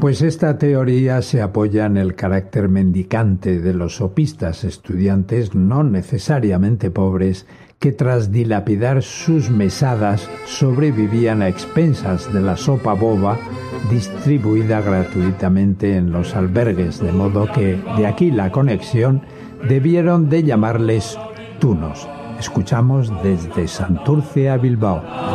Pues esta teoría se apoya en el carácter mendicante de los sopistas, estudiantes no necesariamente pobres, que tras dilapidar sus mesadas sobrevivían a expensas de la sopa boba distribuida gratuitamente en los albergues, de modo que, de aquí la conexión, debieron de llamarles tunos. Escuchamos desde Santurce a Bilbao.